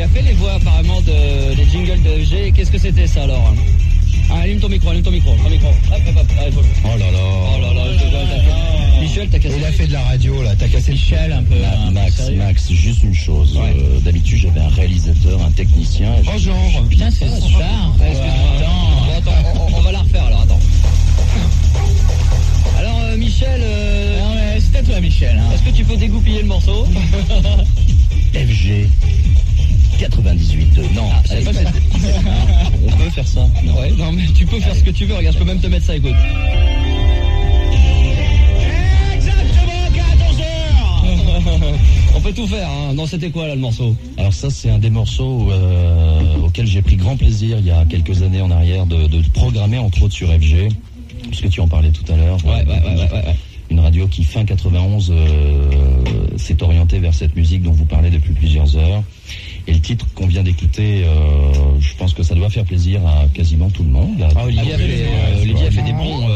as fait les voix apparemment des jingles de FG. Qu'est-ce que c'était ça alors? Allume ton micro. Hop. Allez, Oh là là. Michel, t'as cassé. Il a fait de la radio là, t'as cassé Michel un peu. Max, juste une chose. Ouais. D'habitude j'avais un réalisateur, un technicien. Oh genre. Putain, c'est super. Attends, on va la refaire alors, attends. Alors Michel, Non mais c'est à toi Michel. est-ce que tu peux dégoupiller le morceau? FG 98.2. Non, c'est pas ça. on peut faire ça. Ouais, non mais tu peux faire ce que tu veux, regarde, je peux même te mettre ça, écoute. Exactement 14h. On peut tout faire, hein. Non, c'était quoi là le morceau? Alors ça c'est un des morceaux auxquels j'ai pris grand plaisir il y a quelques années en arrière de programmer entre autres sur FG, puisque tu en parlais tout à l'heure. Ouais. Une radio qui fin 91 s'est orientée vers cette musique dont vous parlez depuis plusieurs heures. Et le titre qu'on vient d'écouter, je pense que ça doit faire plaisir à quasiment tout le monde. Olivier a fait des bons.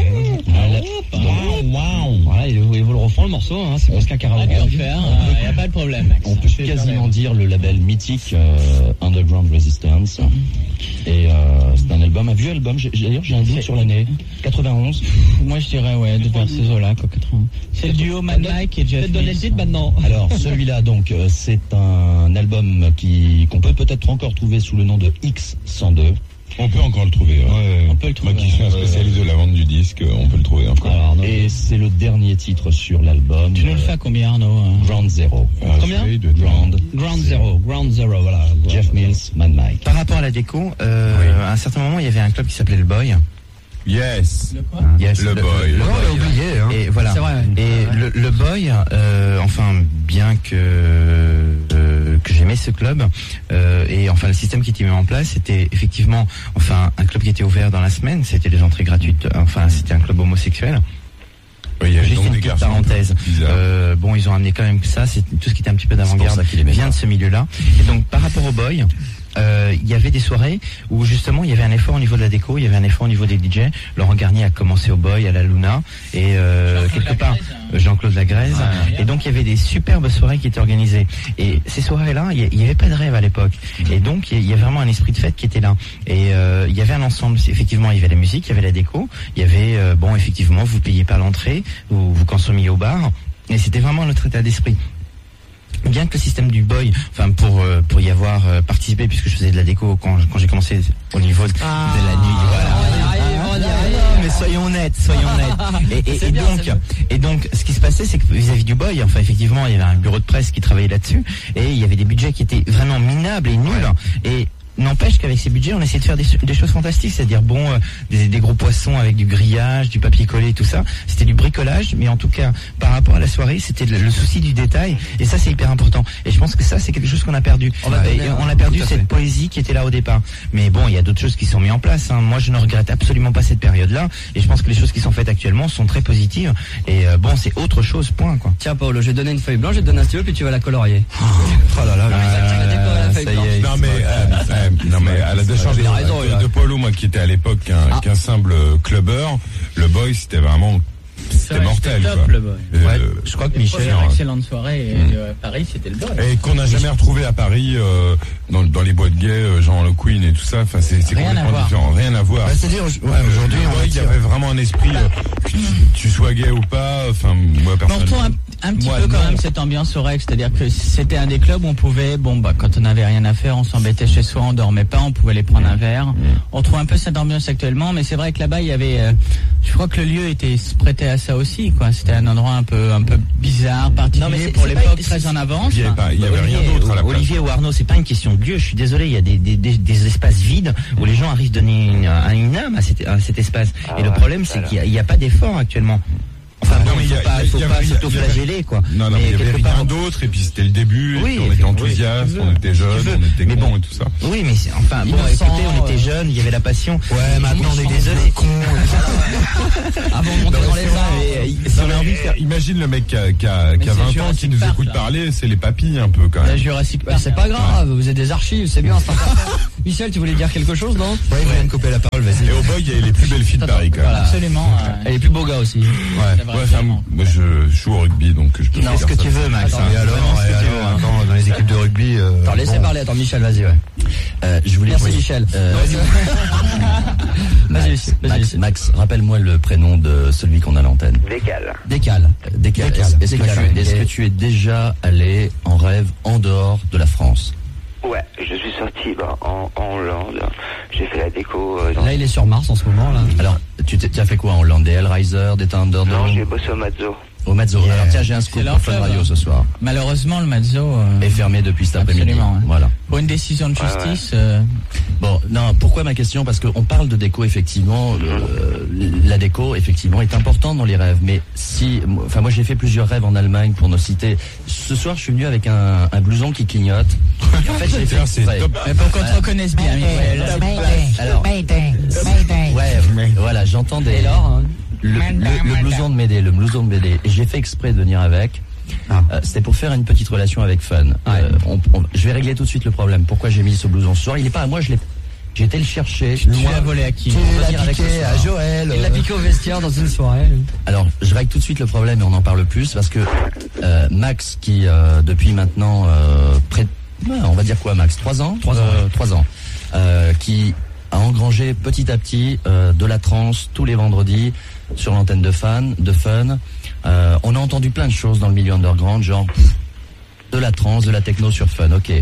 Voilà, il vous le refend le morceau, hein, c'est presque un karaoké. Il n'y a pas de problème Max. On peut quasiment dire le label mythique Underground Resistance. Et c'est un album, un vieux album. D'ailleurs, j'ai un doute sur l'année. 91. Moi je dirais vers ces eaux-là quoi, 80. C'est le duo Mad Mike et Jeff. Faites donner le titre maintenant. Alors celui-là donc c'est un album qu'on peut peut-être encore trouver sous le nom de X102. On peut encore le trouver. On peut le trouver. Moi qui suis un spécialiste de la vente du disque, on peut le trouver encore. Alors, et c'est le dernier titre sur l'album. Tu nous le fais à combien Arnaud? Ground Zero. Combien? Ground Zero, voilà. Jeff Mills, Mad Mike. Par rapport à la déco, à un certain moment, il y avait un club qui s'appelait le Boy. Yes. Le quoi? Yes, Le Boy. Non, on l'a oublié. Hein. Et voilà. C'est vrai, ouais. Et le Boy, enfin, bien que j'aimais ce club, et enfin le système qui était mis en place, c'était effectivement, enfin, un club qui était ouvert dans la semaine, c'était des entrées gratuites. Enfin, c'était un club homosexuel. Oui, il y avait Juste donc une des petite garçons. parenthèse. Bizarre. Bon, ils ont amené quand même ça, c'est tout ce qui était un petit peu d'avant-garde ça qu'il aimait vient pas. de ce milieu-là. Et donc, par rapport au Boy, il y avait des soirées où justement il y avait un effort au niveau de la déco, il y avait un effort au niveau des DJ. Laurent Garnier a commencé au Boy, à la Luna, et quelque part Jean-Claude Lagrèze. Et donc il y avait des superbes soirées qui étaient organisées. Et ces soirées-là, il n'y avait pas de rêve à l'époque. Et donc il y a vraiment un esprit de fête qui était là. Et il y avait un ensemble. Effectivement, il y avait la musique, il y avait la déco, il y avait bon, effectivement, vous payiez pas l'entrée, vous consommiez au bar. Et c'était vraiment notre état d'esprit. Bien que le système du Boy, enfin pour y avoir participé, puisque je faisais de la déco quand j'ai commencé au niveau de la nuit, voilà. Mais soyons honnêtes. Et donc, ce qui se passait, c'est que vis-à-vis du Boy, enfin effectivement, il y avait un bureau de presse qui travaillait là-dessus, et il y avait des budgets qui étaient vraiment minables et nuls. Et n'empêche qu'avec ces budgets, on essayait de faire des choses fantastiques, c'est-à-dire des gros poissons avec du grillage, du papier collé, tout ça. C'était du bricolage, mais en tout cas, par rapport à la soirée, c'était le souci du détail, et ça, c'est hyper important. Et je pense que ça, c'est quelque chose qu'on a perdu. On a perdu cette poésie qui était là au départ. Mais bon, il y a d'autres choses qui sont mises en place. Hein. Moi, je ne regrette absolument pas cette période-là, et je pense que les choses qui sont faites actuellement sont très positives. Et bon, c'est autre chose, point, quoi. Tiens Paul, je vais te donner une feuille blanche, je vais te donner un stylo, puis tu vas la colorier. Oh là là, Ça y est. Non mais à la décharge Il a raison, de Paulo, moi qui était à l'époque qu'un simple clubbeur, le Boy c'était vraiment mortel top, quoi. le Boy. je crois que Michel, Michel... première excellente soirée de Paris, c'était le Boy. Et qu'on n'a jamais retrouvé à Paris dans les boîtes gays, genre le Queen et tout ça. Enfin c'est Rien à complètement voir. différent, rien à voir. c'est-à-dire, aujourd'hui, il y avait vraiment un esprit que tu sois gay ou pas. Enfin moi On retrouve personnellement. un petit Moi, peu quand non. même cette ambiance au Rex, c'est-à-dire que c'était un des clubs où on pouvait, quand on n'avait rien à faire, on s'embêtait chez soi, on dormait pas, on pouvait aller prendre un verre. On trouve un peu cette ambiance actuellement, mais c'est vrai que là-bas il y avait, je crois que le lieu se prêtait à ça aussi, quoi. C'était un endroit un peu bizarre, particulier pour l'époque, très en avance. Il y avait rien d'autre à la place. Olivier ou Arnaud, c'est pas une question de lieu, je suis désolé, il y a des espaces vides où les gens arrivent à donner une âme à cet espace. Et le problème, c'est qu'il n'y a pas d'effort actuellement. Enfin bon, il faut pas s'auto-flageller, quoi. Non, mais il y avait rien d'autre, et puis c'était le début, Oui, et puis on était enthousiastes, on était jeunes, on était Mais cons bon. et tout ça. Oui, mais enfin, bon, Innocent, écoutez, on était jeunes, il y avait la passion. Ouais, maintenant on est désolé. Avant de monter dans les arbres. Si on a envie de faire... Imagine le mec qui a Mais c'est 20 ans qui Jurassic nous Park, écoute là. parler, c'est les papilles un peu quand La même. Jurassic Bah, Park. c'est pas grave, vous êtes des archives, c'est bien. Michel, tu voulais dire quelque chose, non? Ouais, il vient de couper la parole, vas-y. Et au Boy, il y a les plus belles filles de Paris quand même. Voilà. Absolument. Et les plus beaux gars aussi. Ouais, C'est vrai, moi je joue au rugby donc je peux Fais ce que tu veux, Max. Attends, Et alors, dans les équipes de rugby, j'oublie. Attends, laissez parler. Attends, Michel, vas-y, ouais. Je voulais. Merci, Michel. Max, rappelle-moi le prénom de celui qu'on a à l'antenne. Décale. Décale. Est-ce que tu es déjà allé en rêve en dehors de la France? Ouais, je suis sorti en Hollande. J'ai fait la déco. Là, il est sur Mars en ce moment. Là. Alors, tu as fait quoi en Hollande? Des Hellraiser, des Thunderdome? Non, j'ai bossé au Mazzo. Au Mazzo. Yeah. Alors tiens, j'ai un scoop pour Fun Radio ce soir. Malheureusement, le Mazzo est fermé depuis cet après-midi. Absolument. Ouais. Voilà. Pour une décision de justice. Bon, non. Pourquoi ma question? Parce qu'on parle de déco effectivement. La déco effectivement est importante dans les rêves. Mais moi j'ai fait plusieurs rêves en Allemagne pour nos citer. Ce soir, je suis venu avec un blouson qui clignote. En fait, j'ai fait c'est top. Mais pour qu'on te reconnaisse bien, Alors, voilà, j'entends des. Le blouson de Médée, et j'ai fait exprès de venir avec. C'était pour faire une petite relation avec Fun. Je vais régler tout de suite le problème. Pourquoi j'ai mis ce blouson ce soir? Il est pas à moi, j'ai été le chercher. Tu l'as volé à qui? Tu l'as piqué à Joël. Il l'a piqué au vestiaire dans une soirée. Alors, je règle tout de suite le problème et on en parle plus parce que Max, qui depuis maintenant on va dire quoi, Max, 3 ans, 3 ans, qui a engrangé petit à petit de la trance tous les vendredis sur l'antenne de Fun. On a entendu plein de choses dans le milieu underground, genre de la trance, de la techno sur Fun. Ok.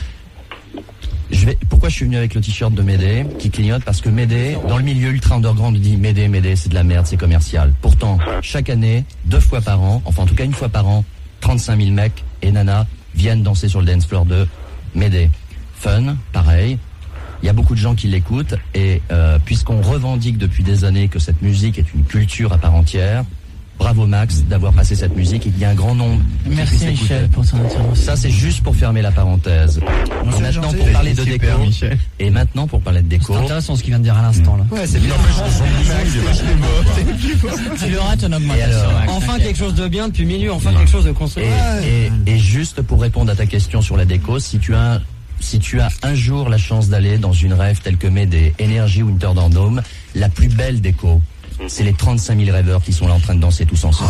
Pourquoi je suis venu avec le t-shirt de Médée qui clignote? Parce que Médée, dans le milieu ultra underground, dit Médée, c'est de la merde, c'est commercial. Pourtant, chaque année, 2 fois par an, enfin en tout cas 1 fois par an, 35 000 mecs et nanas viennent danser sur le dance floor de Médée. Fun, pareil. Il y a beaucoup de gens qui l'écoutent et puisqu'on revendique depuis des années que cette musique est une culture à part entière, bravo Max d'avoir passé cette musique et qu'il y a un grand nombre. Merci Michel pour ton intervention. Ça c'est juste pour fermer la parenthèse. Maintenant pour parler de déco et maintenant pour parler de déco. C'est intéressant ce qu'il vient de dire à l'instant là. Ouais, c'est bien. Tu auras ton augmentation. Enfin quelque chose de bien depuis milieu, enfin quelque chose de construit. Et juste pour répondre à ta question sur la déco, si tu as un jour la chance d'aller dans une rêve telle que Médée, Energy ou Thunderdome, la plus belle déco, c'est les 35 000 rêveurs qui sont là en train de danser tous ensemble.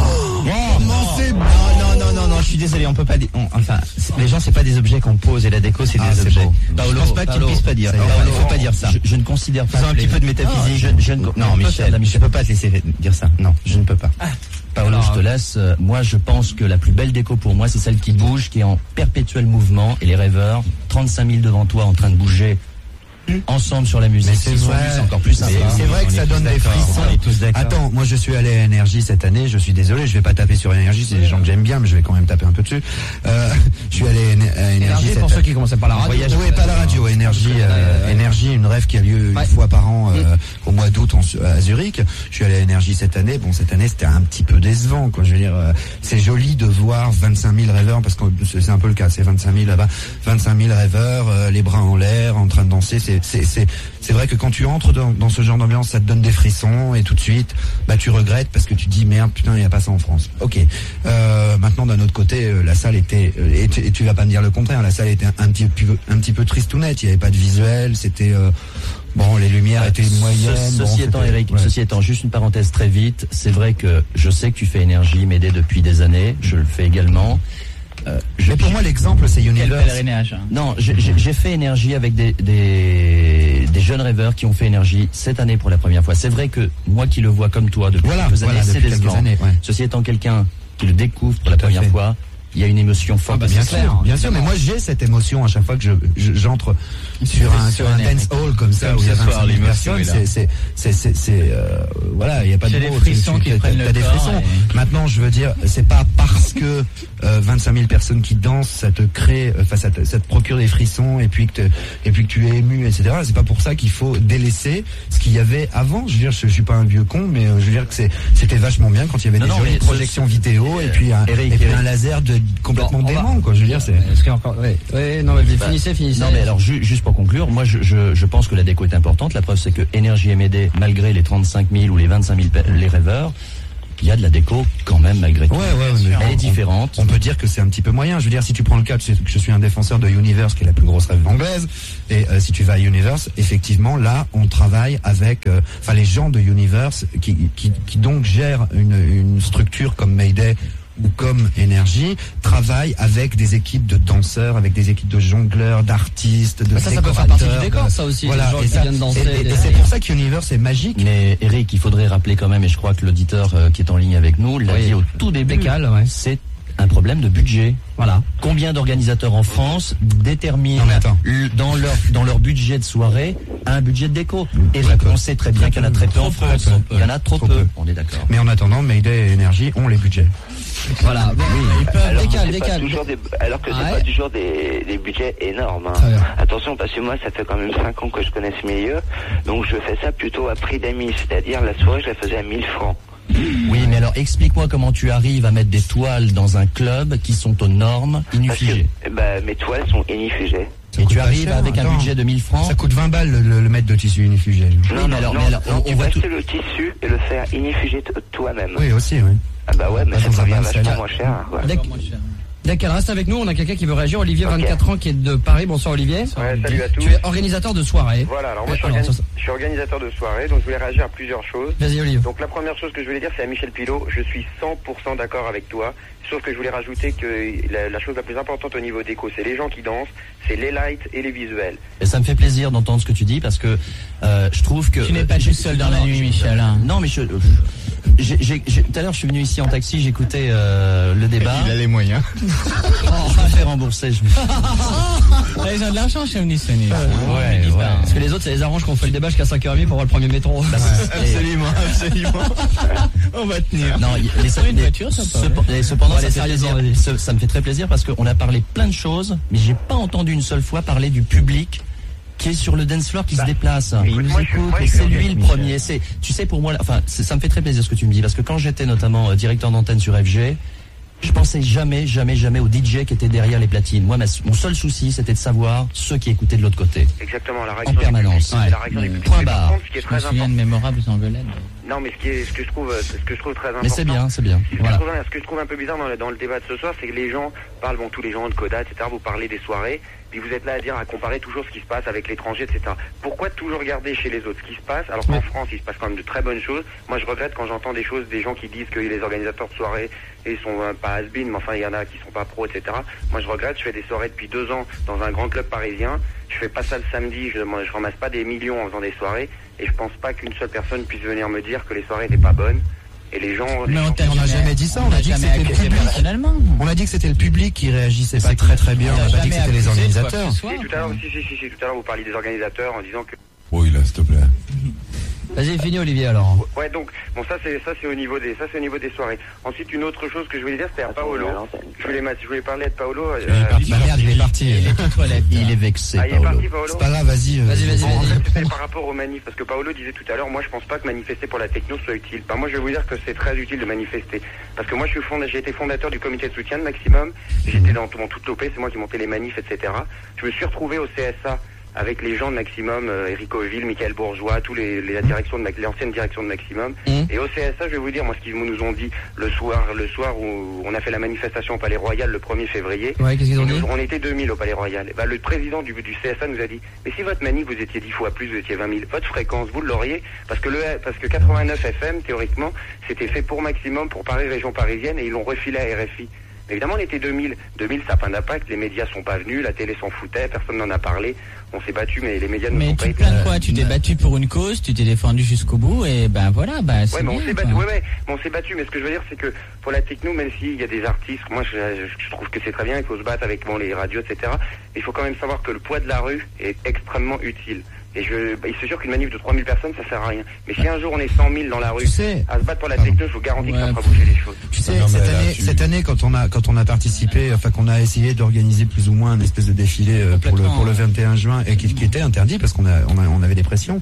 Non, je suis désolé, on peut pas dire. Les gens, c'est pas des objets qu'on pose et la déco, c'est des objets. Je pense pas que tu puisses pas dire. Il faut pas dire ça. Je ne considère pas. Faisons un petit peu de métaphysique. Non, Michel, je peux pas te laisser dire ça. Non, je ne peux pas. Paolo, je te laisse. Moi, je pense que la plus belle déco pour moi, c'est celle qui bouge, qui est en perpétuel mouvement. Et les rêveurs, 35 000 devant toi en train de bouger ensemble sur la musique. C'est vrai, c'est encore plus sympa. C'est vrai que ça donne des frissons. Attends, moi je suis allé à Énergie cette année, je suis désolé, je vais pas taper sur Énergie, c'est des gens que j'aime bien, mais je vais quand même taper un peu dessus. Je suis allé à Énergie pour ceux qui commençaient par la radio. Oui, pas la radio, Énergie, Énergie, une rêve qui a lieu une fois par an au mois d'août à Zurich. Je suis allé à Énergie cette année. Bon, cette année c'était un petit peu décevant, quoi. Je veux dire, c'est joli de voir 25 000 rêveurs, parce que c'est un peu le cas, c'est 25 000 là-bas, 25 000 rêveurs, les bras en l'air, en train de danser. C'est vrai que quand tu entres dans ce genre d'ambiance, ça te donne des frissons et tout de suite, tu regrettes parce que tu te dis merde, putain, il n'y a pas ça en France. Ok. Maintenant, d'un autre côté, la salle était, et tu vas pas me dire le contraire, la salle était un petit peu tristounette. Il n'y avait pas de visuel, c'était les lumières étaient moyennes. Ceci étant, Eric, juste une parenthèse très vite. C'est vrai que je sais que tu fais Énergie, Médée depuis des années. Je le fais également. Mais pour moi, l'exemple, c'est Universe. Non, j'ai fait Énergie avec des jeunes rêveurs qui ont fait Énergie cette année pour la première fois. C'est vrai que moi qui le vois comme toi depuis quelques années, ceci étant quelqu'un qui le découvre pour la première fois, il y a une émotion forte. Bien sûr, mais moi j'ai cette émotion à chaque fois que j'entre sur un dance hall comme ça où il y a 25 000 personnes. Il y a pas de mots. T'as des frissons. Maintenant, je veux dire, c'est pas parce que 25 000 personnes qui dansent, ça te crée, ça te procure des frissons et puis que tu es ému, etc. C'est pas pour ça qu'il faut délaisser ce qu'il y avait avant. Je veux dire, je suis pas un vieux con, mais je veux dire que c'était vachement bien quand il y avait des jolies projections vidéo et puis un laser complètement dément, quoi. Je veux dire, c'est. Est-ce qu'il y a encore. Finissez. Non, mais alors, juste pour conclure, moi, je pense que la déco est importante. La preuve, c'est que Énergie et Médée, malgré les 35 000 ou les 25 000 les rêveurs, il y a de la déco quand même malgré tout. Elle est différente. On peut dire que c'est un petit peu moyen. Je veux dire, si tu prends le cas, tu sais que je suis un défenseur de Universe, qui est la plus grosse rêve anglaise. Et si tu vas à Universe, effectivement, là, on travaille avec, les gens de Universe qui donc gèrent une structure comme Mayday ou comme Énergie travaille avec des équipes de danseurs, avec des équipes de jongleurs, d'artistes, de ça peut faire partie du décor, ça aussi. Voilà, Les gens et qui viennent danser. et c'est pour ça qu'Universe est magique. Mais Eric, il faudrait rappeler quand même, et je crois que l'auditeur qui est en ligne avec nous l'a dit au tout début, c'est un problème de budget. Voilà. Combien d'organisateurs en France déterminent dans leur budget de soirée un budget de déco? Et on sait très bien qu'il y en a très peu en France. Il y en a trop peu. On est d'accord. Mais en attendant, Mayday et Énergie ont les budgets. Voilà. Ils peuvent décaler. Alors que c'est pas toujours des budgets énormes. Attention, parce que moi, ça fait quand même 5 ans que je connais ce milieu. Donc je fais ça plutôt à prix d'amis. C'est-à-dire la soirée, je la faisais à 1000 francs. Oui, mais alors explique-moi comment tu arrives à mettre des toiles dans un club qui sont aux normes inifugées. Mes toiles sont inifugées. Et tu arrives avec un budget de 1000 francs. Ça coûte 20 balles le mètre de tissu inifugé. Non, on va acheter le tissu et le faire inifugé toi-même. Oui, aussi, oui. Ah bah ouais, mais ça revient vachement moins cher. Dès qu'elle reste avec nous, on a quelqu'un qui veut réagir. Olivier, 24 ans, qui est de Paris. Bonsoir Olivier. Ouais, salut à tous. Tu es organisateur de soirée. Voilà, alors moi je suis organisateur de soirée, donc je voulais réagir à plusieurs choses. Vas-y Olivier. Donc la première chose que je voulais dire, c'est à Michel Pilot, je suis 100% d'accord avec toi, sauf que je voulais rajouter que la chose la plus importante au niveau déco, c'est les gens qui dansent, c'est les lights et les visuels. Et ça me fait plaisir d'entendre ce que tu dis, parce que je trouve que... Tu n'es pas juste seul dans la nuit, Michel. Non, mais tout à l'heure, je suis venu ici en taxi, j'écoutais le débat. Il a les moyens. Je me fais rembourser. Ils ont de l'argent chez Unisony. Ouais. Parce que les autres, ça les arrange qu'on fait le débat jusqu'à 5h30 pour avoir le premier métro. Absolument. On va tenir. Non, cependant, ça me fait très plaisir parce qu'on a parlé plein de choses, mais j'ai pas entendu une seule fois parler du public qui est sur le dance floor, qui se déplace. Il nous écoute, et c'est lui le premier. Tu sais, pour moi, ça me fait très plaisir ce que tu me dis, parce que quand j'étais notamment directeur d'antenne sur FG, je pensais jamais au DJ qui était derrière les platines. Moi, mon seul souci, c'était de savoir ceux qui écoutaient de l'autre côté. Exactement, la en réaction permanence. La réaction du public. Point barre. Ce qui est Je me souviens de mémorables engueulades. Non, mais ce que je trouve très important. Mais c'est bien. Ce que je trouve un peu bizarre dans le débat de ce soir, c'est que les gens parlent, tous les gens de Coda, etc. Vous parlez des soirées, puis vous êtes là à comparer toujours ce qui se passe avec l'étranger, etc. Pourquoi toujours regarder chez les autres ce qui se passe, alors qu'en France, il se passe quand même de très bonnes choses. Moi, je regrette quand j'entends des gens qui disent que les organisateurs de soirées, ils sont pas has-been, mais enfin, il y en a qui sont pas pros, etc. Moi, je regrette, je fais des soirées depuis 2 ans dans un grand club parisien. Je fais pas ça le samedi, je ramasse pas des millions en faisant des soirées, et je pense pas qu'une seule personne puisse venir me dire que les soirées n'étaient pas bonnes. Et les gens... Mais on n'a jamais dit ça, on a dit que c'était le public. On a dit que c'était le public qui réagissait pas très très bien, on n'a pas dit que c'était les organisateurs. Tout à l'heure, vous parliez des organisateurs en disant que... Oui, là, s'il te plaît. Vas-y, fini Olivier alors. Ouais, donc ça c'est au niveau des soirées. Ensuite, une autre chose que je voulais dire, c'était à Paolo. Je voulais parler de Paolo. Merde, il est parti. Il est vexé. Il est parti, Paolo. C'est pas grave, vas-y. C'était par rapport aux manifs, parce que Paolo disait tout à l'heure, moi je pense pas que manifester pour la techno soit utile. Moi je vais vous dire que c'est très utile de manifester, parce que moi j'ai été fondateur du comité de soutien de Maximum. J'étais dans toute l'OP, c'est moi qui montais les manifs, etc. Je me suis retrouvé au CSA avec les gens de Maximum, Eric Oville, Michael Bourgeois, l'ancienne direction de Maximum. Et au CSA, je vais vous dire, moi, ce qu'ils nous ont dit le soir où on a fait la manifestation au Palais Royal le 1er février. Ouais, qu'est-ce qu'ils ont dit ? On était 2000 au Palais Royal. Le président du CSA nous a dit, mais si votre manif, vous étiez 10 fois plus, vous étiez 20 000, votre fréquence, vous l'auriez, parce que 89 FM, théoriquement, c'était fait pour Maximum, pour Paris, région parisienne, et ils l'ont refilé à RFI. Évidemment, on était 2000. 2000, ça n'a pas d'impact. Les médias sont pas venus, la télé s'en foutait, personne n'en a parlé. On s'est battu, mais les médias ne sont pas été. Mais tu te plains de quoi ? Tu t'es battu pour une cause, tu t'es défendu jusqu'au bout, et voilà, c'est mais bien, on s'est battu. On s'est battu. Mais ce que je veux dire, c'est que pour la techno, même s'il y a des artistes, moi, je trouve que c'est très bien. Il faut se battre avec les radios, etc. Il faut quand même savoir que le poids de la rue est extrêmement utile. Et c'est sûr qu'une manif de 3000 personnes, ça sert à rien. Mais si un jour on est 100 000 dans la rue, à se battre pour la techno, je vous garantis que ça fera bouger les choses. Tu sais, cette année, quand on a participé, qu'on a essayé d'organiser plus ou moins un espèce de défilé pour le 21 juin, et qui était interdit parce qu'on avait des pressions,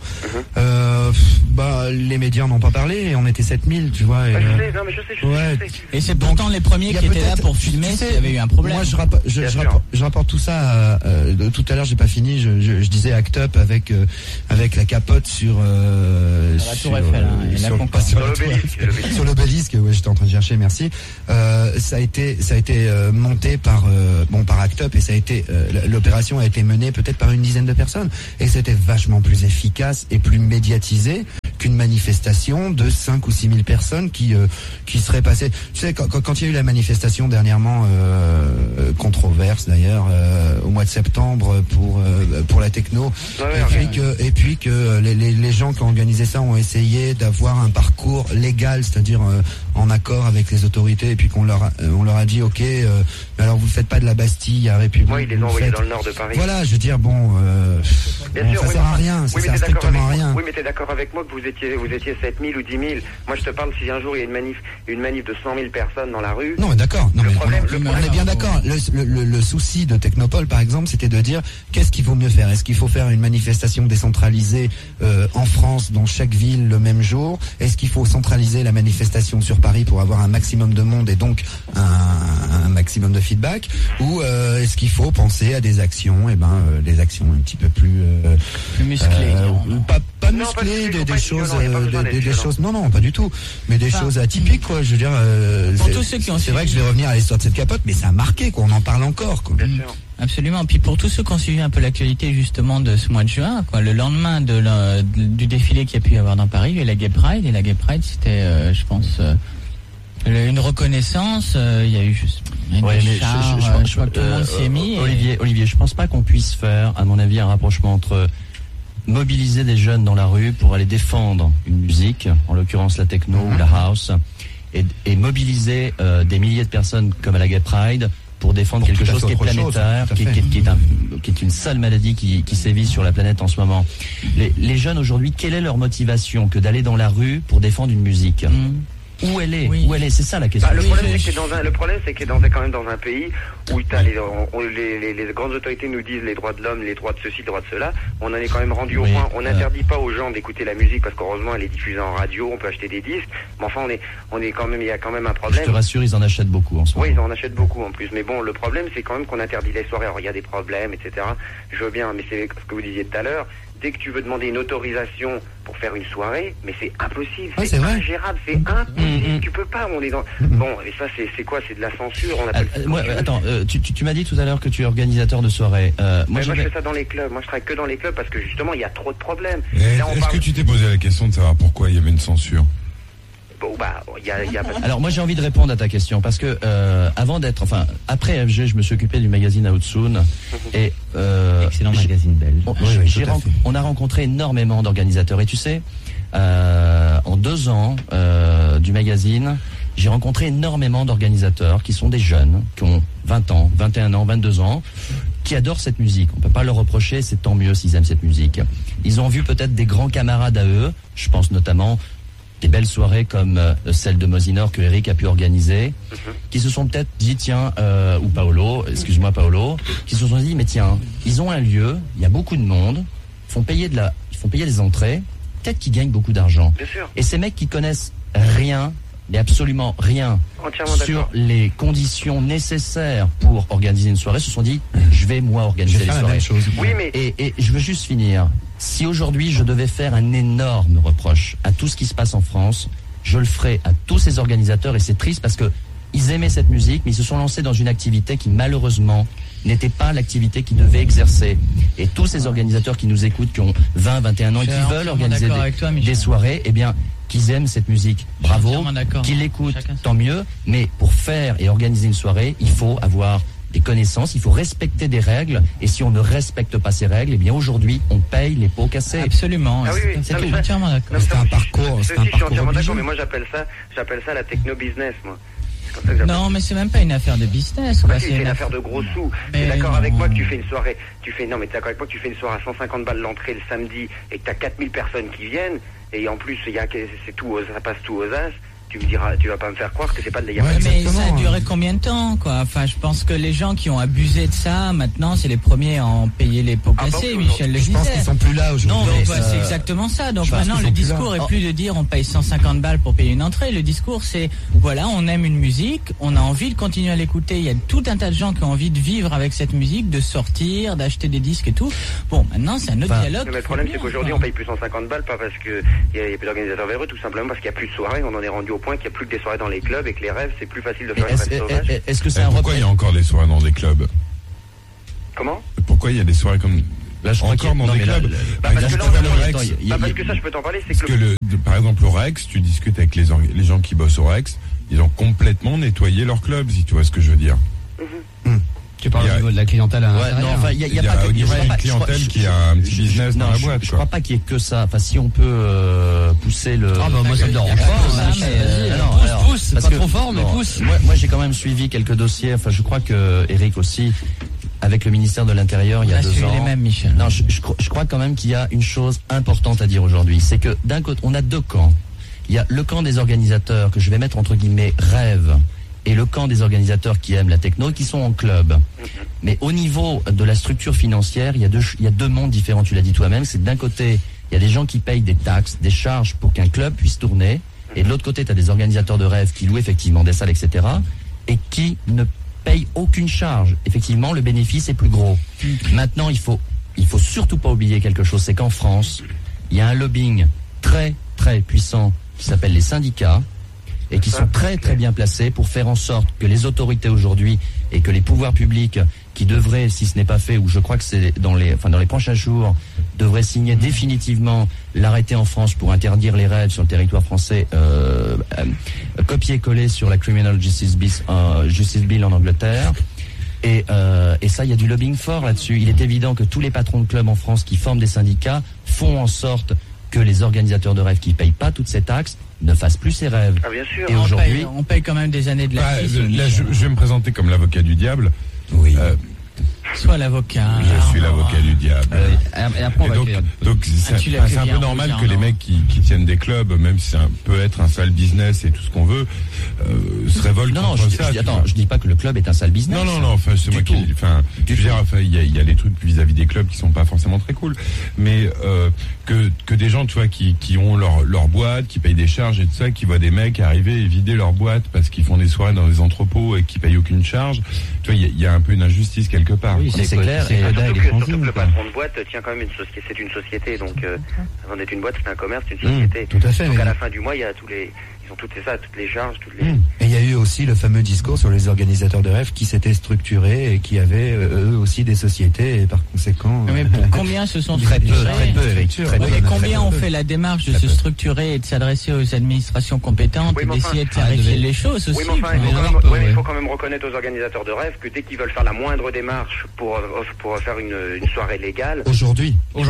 les médias n'ont pas parlé, et on était 7000, tu vois. Je sais. Et c'est pourtant les premiers qui étaient là pour filmer s'il y avait eu un problème. Moi, je rapporte tout ça tout à l'heure, j'ai pas fini, je disais Act Up avec la capote sur la Tour Eiffel, sur l'obélisque, j'étais en train de chercher, merci. Ça a été monté par Act Up, et l'opération a été menée peut-être par une dizaine de personnes, et c'était vachement plus efficace et plus médiatisé qu'une manifestation de 5 ou 6 000 personnes qui seraient passées. Tu sais, quand il y a eu la manifestation dernièrement, controverse d'ailleurs, au mois de septembre pour la techno, et puis que les gens qui ont organisé ça ont essayé d'avoir un parcours légal, c'est-à-dire en accord avec les autorités, et puis qu'on leur a dit ok, alors vous ne faites pas de la Bastille à République. Moi, ils les ont envoyés dans le nord de Paris. Voilà, je veux dire ça sert à rien, ça sert strictement à rien. Oui, mais t'es d'accord avec moi que vous étiez 7 000 ou 10 000. Moi, je te parle si un jour il y a une manif de 100 000 personnes dans la rue. Non, mais d'accord. Non, mais on est bien d'accord. d'accord. Le souci de Technopole, par exemple, c'était de dire qu'est-ce qu'il vaut mieux faire. Est-ce qu'il faut faire une manifestation décentralisée en France, dans chaque ville, le même jour? Est-ce qu'il faut centraliser la manifestation sur Paris pour avoir un maximum de monde et donc un maximum de feedback? Ou est-ce qu'il faut penser à des actions, des actions un petit peu plus musclées, pas musclées, des choses, non, pas du tout, mais des choses atypiques, quoi. Je veux dire, c'est vrai que je vais revenir à l'histoire de cette capote, mais ça a marqué, quoi. On en parle encore, quoi. Bien sûr. Absolument. Puis pour tous ceux qui ont suivi un peu l'actualité justement de ce mois de juin, quoi, le lendemain du défilé qu'il y a pu y avoir dans Paris, il y a la Gay Pride, et la Gay Pride, c'était, je pense, une reconnaissance. Il y a eu juste je crois que tout le monde s'y est mis. Olivier, je pense pas qu'on puisse faire, à mon avis, un rapprochement entre mobiliser des jeunes dans la rue pour aller défendre une musique, en l'occurrence la techno ou la house, et mobiliser des milliers de personnes comme à la Gay Pride pour défendre quelque chose qui est planétaire, qui est une sale maladie qui sévit sur la planète en ce moment. Les jeunes aujourd'hui, quelle est leur motivation que d'aller dans la rue pour défendre une musique? Où elle est, c'est ça la question. Le problème, c'est que quand même dans un pays où les grandes autorités nous disent les droits de l'homme, les droits de ceci, les droits de cela. On en est quand même rendu au point. On n'interdit pas aux gens d'écouter la musique parce qu'heureusement elle est diffusée en radio, on peut acheter des disques. Mais enfin, on est quand même, il y a quand même un problème. Je te rassure, ils en achètent beaucoup en ce moment. Oui, ils en achètent beaucoup en plus. Mais bon, le problème, c'est quand même qu'on interdit les soirées. Alors il y a des problèmes, etc. Je veux bien, mais c'est ce que vous disiez tout à l'heure. Dès que tu veux demander une autorisation pour faire une soirée, mais c'est impossible, c'est ingérable, c'est impossible, tu peux pas, on est dans... Bon, et ça c'est quoi? C'est de la censure, on appelle ça. Attends, tu m'as dit tout à l'heure que tu es organisateur de soirée. Moi je fais ça dans les clubs, moi je travaille que dans les clubs parce que justement il y a trop de problèmes. Est-ce que tu t'es posé la question de savoir pourquoi il y avait une censure? Alors moi j'ai envie de répondre à ta question parce que après FG je me suis occupé du magazine Outsoon et excellent magazine belge. On a rencontré énormément d'organisateurs et tu sais en 2 ans du magazine j'ai rencontré énormément d'organisateurs qui sont des jeunes qui ont 20 ans, 21 ans, 22 ans qui adorent cette musique. On peut pas leur reprocher, c'est tant mieux s'ils aiment cette musique. Ils ont vu peut-être des grands camarades à eux, je pense notamment des belles soirées comme celle de Mosinor que Eric a pu organiser, qui se sont peut-être dit ou Paolo, qui se sont dit mais tiens, ils ont un lieu, il y a beaucoup de monde, ils font payer des entrées, peut-être qu'ils gagnent beaucoup d'argent. Et ces mecs qui connaissent rien, mais absolument rien sur les conditions nécessaires pour organiser une soirée, se sont dit je vais moi organiser les soirées. Et je veux juste finir. Si aujourd'hui je devais faire un énorme reproche à tout ce qui se passe en France, je le ferais à tous ces organisateurs et c'est triste parce que ils aimaient cette musique mais ils se sont lancés dans une activité qui malheureusement n'était pas l'activité qu'ils devaient exercer. Et tous ces organisateurs qui nous écoutent, qui ont 20, 21 ans et qui veulent organiser des soirées, eh bien qu'ils aiment cette musique, bravo, qu'ils l'écoutent, tant mieux, mais pour faire et organiser une soirée, il faut avoir des connaissances, il faut respecter des règles, et si on ne respecte pas ces règles, eh bien aujourd'hui, on paye les pots cassés. Absolument. C'est tout. Entièrement d'accord. C'est un parcours. Je suis entièrement d'accord, mais moi j'appelle ça la techno-business, moi. Non, mais c'est même pas une affaire de business, quoi. C'est une affaire de gros sous. T'es d'accord avec moi que tu fais une soirée, t'es d'accord avec moi que tu fais une soirée à 150 balles l'entrée le samedi, et que t'as 4000 personnes qui viennent, et en plus, c'est tout, ça passe tout aux as. Tu me diras, tu vas pas me faire croire que c'est pas de la mais ça a duré combien de temps, quoi? Enfin, je pense que les gens qui ont abusé de ça, maintenant, c'est les premiers à en payer les pots cassés, Michel le disait. Je pense qu'ils sont plus là aujourd'hui. Non, c'est exactement ça. Donc maintenant, le discours est plus de dire on paye 150 balles pour payer une entrée. Le discours, c'est voilà, on aime une musique, on a envie de continuer à l'écouter. Il y a tout un tas de gens qui ont envie de vivre avec cette musique, de sortir, d'acheter des disques et tout. Bon, maintenant, c'est un autre dialogue. Mais le problème, c'est qu'aujourd'hui, on paye plus 150 balles, pas parce qu'il y a plus d'organisateurs véreux, tout simplement parce qu'il n'y a plus de soirées. On en est rendu au point qu'il n'y a plus que des soirées dans les clubs et que les rêves, c'est plus facile de faire une fête sauvage. Est-ce que c'est pourquoi il y a encore des soirées dans des clubs? Comment? Pourquoi il y a des soirées comme Là, je crois encore dans des clubs. Parce que ça, je peux t'en parler, c'est que par exemple, au Rex, tu discutes avec les gens qui bossent au Rex, ils ont complètement nettoyé leur club, si tu vois ce que je veux dire. Tu parles au niveau de la clientèle à l'intérieur. Non, enfin, il y a pas que une clientèle qui a un petit business dans la boîte. Je crois pas qu'il y ait que ça. Enfin, si on peut pousser le. Ah bah moi ça me dérange pas. Pousse, pas trop fort, mais pousse. Moi, j'ai quand même suivi quelques dossiers. Enfin, je crois que Eric aussi, avec le ministère de l'Intérieur, il y a 2 ans. les mêmes, Michel. Non, je crois quand même qu'il y a une chose importante à dire aujourd'hui, c'est que d'un côté, on a 2 camps. Il y a le camp des organisateurs que je vais mettre entre guillemets rêve, et le camp des organisateurs qui aiment la techno, qui sont en club. Mais au niveau de la structure financière, il y a 2 mondes différents, tu l'as dit toi-même. C'est que d'un côté, il y a des gens qui payent des taxes, des charges pour qu'un club puisse tourner. Et de l'autre côté, tu as des organisateurs de rêve qui louent effectivement des salles, etc. et qui ne payent aucune charge. Effectivement, le bénéfice est plus gros. Maintenant, il faut surtout pas oublier quelque chose, c'est qu'en France, il y a un lobbying très, très puissant qui s'appelle les syndicats, et qui sont très très bien placés pour faire en sorte que les autorités aujourd'hui et que les pouvoirs publics qui devraient, si ce n'est pas fait, ou je crois que c'est dans les prochains jours, devraient signer définitivement l'arrêté en France pour interdire les rêves sur le territoire français, copier-coller sur la Criminal Justice Bill en Angleterre. Et ça, il y a du lobbying fort là-dessus. Il est évident que tous les patrons de clubs en France qui forment des syndicats font en sorte que les organisateurs de rêves qui payent pas toutes ces taxes ne fassent plus ces rêves. Ah, bien sûr. Et aujourd'hui, on paye quand même des années de laxisme. Là, je vais me présenter comme l'avocat du diable. Oui. Soit l'avocat. Je suis l'avocat du diable. Et après, donc c'est un peu normal que les mecs qui tiennent des clubs, même si ça peut être un sale business et tout ce qu'on veut, se révoltent contre ça. Je dis pas que le club est un sale business. Non, enfin, c'est moi qui. Enfin, je veux dire, il y a des trucs vis-à-vis des clubs qui sont pas forcément très cool, mais que des gens, tu vois, qui ont leur boîte, qui payent des charges et tout ça, qui voient des mecs arriver et vider leur boîte parce qu'ils font des soirées dans des entrepôts et qui payent aucune charge. Tu vois, il y a un peu une injustice quelque part. Oui, c'est clair. Et surtout que le patron de boîte tient quand même une société. C'est une société, donc avant d'être une boîte, c'est un commerce, c'est une société. Tout à fait. Donc à la fin du mois, il y a ils ont toutes les charges, toutes les. Et il y a eu aussi le fameux discours sur les organisateurs de rêve qui s'étaient structurés et qui avaient eux aussi des sociétés et par conséquent. Mais pour combien se sont très peu, Eric. Mais combien ont fait la démarche de se structurer et de s'adresser aux administrations compétentes et d'essayer de clarifier les choses aussi. Oui, mais enfin, il faut quand même reconnaître aux organisateurs de rêve que dès qu'ils veulent faire la moindre démarche pour faire une soirée légale. Aujourd'hui, mais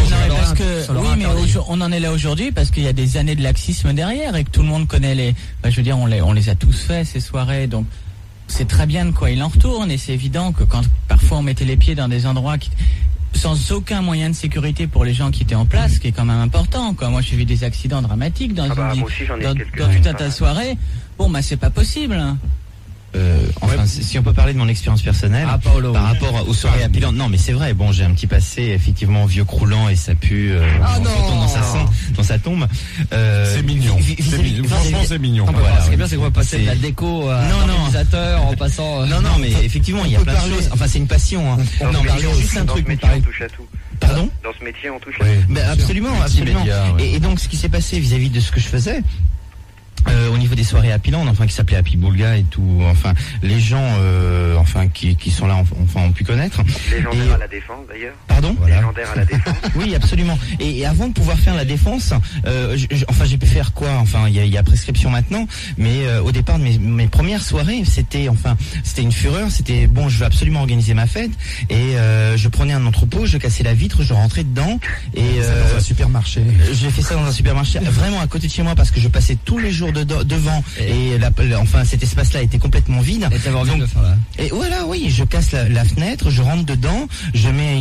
on en est là aujourd'hui parce qu'il y a des années de laxisme derrière et que tout le monde connaît on les a tous fait ces soirées, donc c'est très bien de quoi il en retourne. Et c'est évident que quand parfois on mettait les pieds dans des endroits sans aucun moyen de sécurité pour les gens qui étaient en place, ce qui est quand même important, quoi. Moi j'ai vu des accidents dramatiques dans tout un tas de soirées. Bon, c'est pas possible. Si on peut parler de mon expérience personnelle par rapport aux soirées appelantes. Non, mais c'est vrai. Bon, j'ai un petit passé effectivement vieux croulant et ça pue dans sa tombe. C'est mignon. Franchement, c'est mignon. Ce qui est bien, c'est qu'on va passer de la déco à l'organisateur en passant. Non, mais effectivement, il y a plein de choses. Enfin, c'est une passion. Non, mais juste un truc. On touche à tout. Pardon ? Dans ce métier, on touche à tout. Absolument. Et donc, ce qui s'est passé vis-à-vis de ce que je faisais. Au niveau des soirées appelantes, qui s'appelait Happy Boulga et tout, les gens, qui sont là, ont pu connaître. Légendaire à la défense, d'ailleurs. Pardon ? Légendaire à la défense. Oui, absolument. Et avant de pouvoir faire la défense, j'ai pu faire quoi ? Il y a prescription maintenant, mais au départ de mes premières soirées, c'était une fureur. C'était bon, je veux absolument organiser ma fête, et je prenais un entrepôt, je cassais la vitre, je rentrais dedans, et dans un supermarché. J'ai fait ça dans un supermarché, vraiment à côté de chez moi, parce que je passais tous les jours devant, et cet espace-là était complètement vide. Et voilà, oui, je casse la fenêtre, je rentre dedans, je mets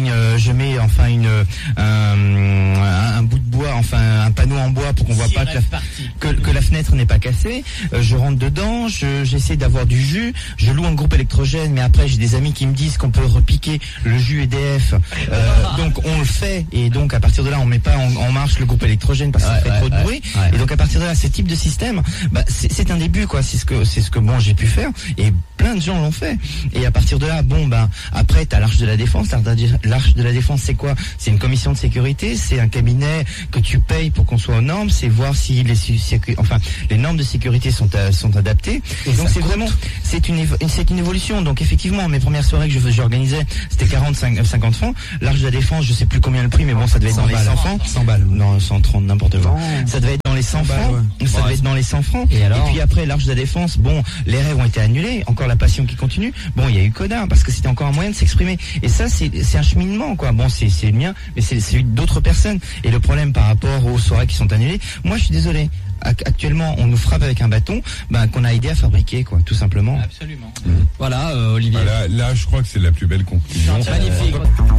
un bout de bois, un panneau en bois pour qu'on voit pas que la fenêtre n'est pas cassée. Je rentre dedans, j'essaie d'avoir du jus, je loue un groupe électrogène, mais après j'ai des amis qui me disent qu'on peut repiquer le jus EDF, donc on le fait, et donc à partir de là on met pas en marche le groupe électrogène parce que ça fait trop de bruit, et donc à partir de là, ce type de système, c'est un début, quoi. C'est ce que bon, j'ai pu faire, et plein de gens l'ont fait. Et à partir de là, après, t'as l'Arche de la Défense. L'Arche de la Défense, c'est quoi? C'est une commission de sécurité, c'est un cabinet que tu payes pour qu'on soit aux normes, c'est voir si les normes de sécurité sont adaptées. Et donc c'est une évolution. Donc effectivement, mes premières soirées que j'organisais, c'était 50 francs. L'Arche de la Défense, je sais plus combien le prix, mais bon, ça devait être dans les 100 francs. 100 balles. Non, 130, n'importe quoi. Ça devait être dans les 100 francs. Ouais. Ça devait être dans les 100 francs. Et puis après, l'Arche de la Défense, bon, les rêves ont été annulés. Encore la passion qui continue. Bon, il y a eu Coda, parce que c'était encore un moyen de s'exprimer. Et ça, c'est un cheminement, quoi. Bon, c'est le mien, mais c'est celui d'autres personnes. Et le problème par rapport aux soirées qui sont annulées, moi, je suis désolé. Actuellement, on nous frappe avec un bâton, qu'on a aidé à fabriquer, quoi, tout simplement. Absolument. Voilà, Olivier. Là, je crois que c'est la plus belle conclusion. Magnifique.